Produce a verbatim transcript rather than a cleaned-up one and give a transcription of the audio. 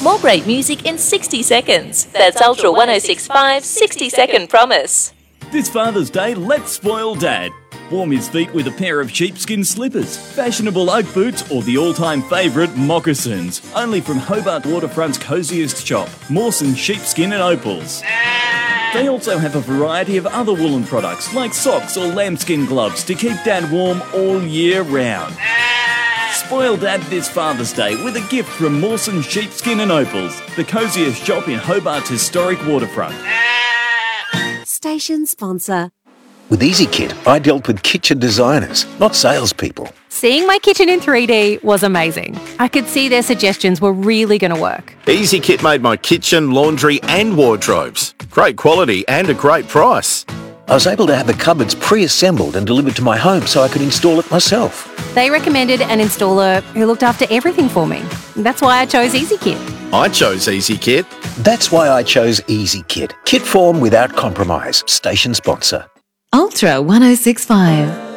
More great music in sixty seconds. That's Ultra one oh six point five sixty second promise. This Father's Day, let's spoil Dad. Warm his feet with a pair of sheepskin slippers, fashionable oak boots, or the all-time favourite, moccasins. Only from Hobart Waterfront's cosiest shop, Mawson Sheepskin and Opals. They also have a variety of other woolen products like socks or lambskin gloves to keep Dad warm all year round. Spoil Dad this Father's Day with a gift from Mawson Sheepskin and Opals, the cosiest shop in Hobart's historic waterfront. Station sponsor. With EasyKit, I dealt with kitchen designers, not salespeople. Seeing my kitchen in three D was amazing. I could see their suggestions were really going to work. EasyKit made my kitchen, laundry and wardrobes. Great quality and a great price. I was able to have the cupboards pre-assembled and delivered to my home so I could install it myself. They recommended an installer who looked after everything for me. That's why I chose EasyKit. I chose EasyKit. That's why I chose EasyKit. Kit form without compromise. Station sponsor. Ultra one oh six point five.